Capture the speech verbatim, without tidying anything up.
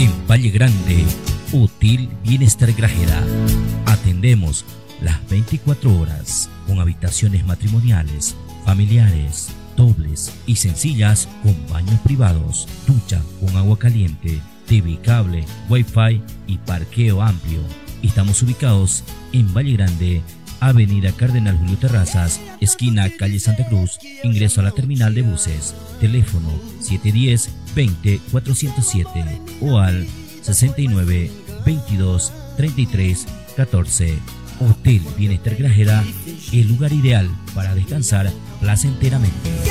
En Valle Grande, Hotel Bienestar Grajera. Atendemos las veinticuatro horas con habitaciones matrimoniales, familiares, dobles y sencillas con baños privados, ducha con agua caliente, T V cable, Wi-Fi y parqueo amplio. Estamos ubicados en Valle Grande, Avenida Cardenal Julio Terrazas, esquina Calle Santa Cruz, ingreso a la terminal de buses. Teléfono siete uno cero, veinte, cuatrocientos siete o al sesenta y nueve, veintidós, treinta y tres, catorce. Hotel Bienestar Grajera, el lugar ideal para descansar placenteramente.